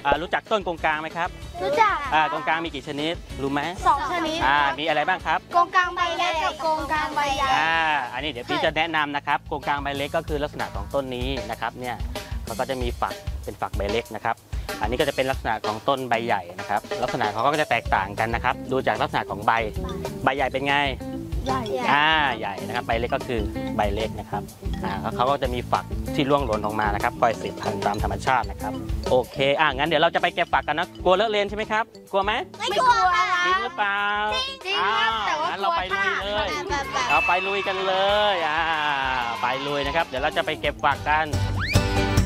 รู้จักต้นกงกลางไหมครับรู้จักกงกลางมีกี่ชนิดรู้ไหม 2 ชนิดมีอะไรบ้างครับกงกลางใบเล็กกับกงกลางใบใหญ่อันนี้เดี๋ยวพี่จะแนะนำนะครับกงกลางใบเล็กก็คือลักษณะของต้นนี้นะครับเนี่ยเขาก็จะมีฝักเป็นฝักใบเล็กนะครับอันนี้ก็จะเป็นลักษณะของต้นใบใหญ่นะครับลักษณะเขาก็จะแตกต่างกันนะครับดูจากลักษณะของใบใหญ่เป็นไงใหญ่ใหญ่นะครับใบเล็กก็คือใบเล็กนะครับเขาก็จะมีฝักที่ร่วงหล่นออกมานะครับคอยสืบพันธุ์ตามธรรมชาตินะครับโอเคงั้นเดี๋ยวเราจะไปเก็บฝักกันนะกลัวเลอะเลนใช่ไหมครับกลัวไหมไม่กลัวจริงหรือเปล่าจริงครับแต่ว่าเราไปลุยเลยเราไปลุยกันเลยไปลุยนะครับเดี๋ยวเราจะไปเก็บฝักกัน